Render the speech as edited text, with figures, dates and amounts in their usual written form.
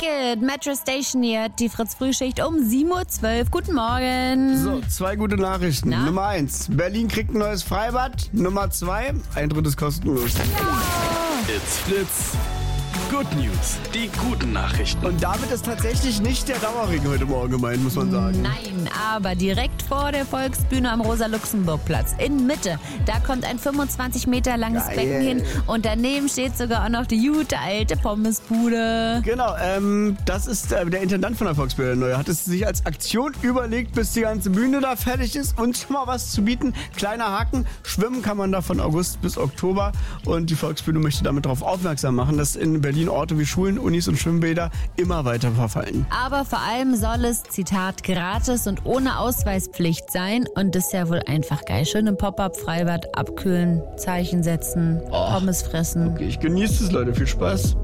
It, Metro Station hier, die Fritz-Frühschicht um 7:12 Uhr. Guten Morgen. So, 2 gute Nachrichten. Na? Nummer 1, Berlin kriegt ein neues Freibad. Nummer 2, Eintritt ist kostenlos. It's Fritz. Good News. Die guten Nachrichten. Und damit ist tatsächlich nicht der Dauerregen heute Morgen gemeint, muss man sagen. Nein, aber direkt vor der Volksbühne am Rosa-Luxemburg-Platz in Mitte, da kommt ein 25 Meter langes Geil. Becken hin und daneben steht sogar auch noch die gute alte Pommesbude. Genau, das ist der Intendant von der Volksbühne Neu. Hat es sich als Aktion überlegt, bis die ganze Bühne da fertig ist und schon mal was zu bieten. Kleiner Haken, schwimmen kann man da von August bis Oktober und die Volksbühne möchte damit darauf aufmerksam machen, dass in Berlin Orte wie Schulen, Unis und Schwimmbäder immer weiter verfallen. Aber vor allem soll es, Zitat, gratis und ohne Ausweispflicht sein. Und das ist ja wohl einfach geil. Schön im Pop-Up-Freibad abkühlen, Zeichen setzen, Pommes fressen. Okay, ich genieße es, Leute. Viel Spaß.